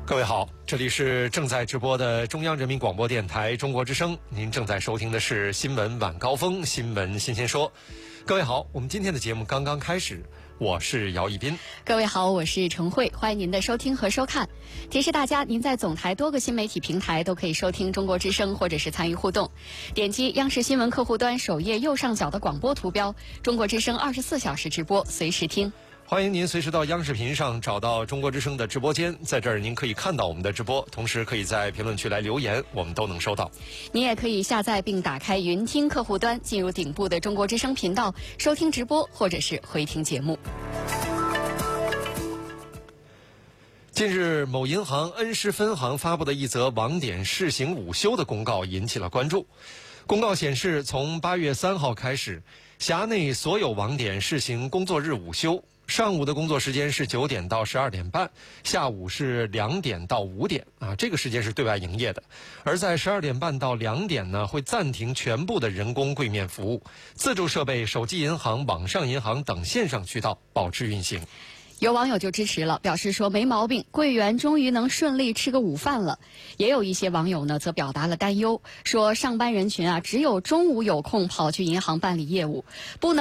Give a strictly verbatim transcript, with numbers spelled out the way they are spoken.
各位好，这里是正在直播的中央人民广播电台中国之声，您正在收听的是新闻晚高峰，新闻新鲜说。各位好，我们今天的节目刚刚开始，我是姚一斌。 各位好，我是陈慧，欢迎您的收听和收看。提示大家，您在总台多个新媒体平台都可以收听中国之声，或者是参与互动。点击央视新闻客户端首页右上角的广播图标，中国之声二十四小时直播，随时听。 欢迎您随时到央视频上找到中国之声的直播间，在这儿您可以看到我们的直播，同时可以在评论区来留言，我们都能收到。 您也可以下载并打开云听客户端，进入顶部的中国之声频道，收听直播或者是回听节目。 近日，某银行恩施分行发布的一则网点试行午休的公告引起了关注。公告显示，从八月三号开始，辖内所有网点试行工作日午休。上午的工作时间是九点到十二点半，下午是两点到五点啊，这个时间是对外营业的。而在十二点半到两点呢，会暂停全部的人工柜面服务，自助设备、手机银行、网上银行等线上渠道保持运行。 有网友就支持了，表示说没毛病，柜员终于能顺利吃个午饭了。也有一些网友呢，则表达了担忧，说上班人群啊，只有中午有空跑去银行办理业务，不能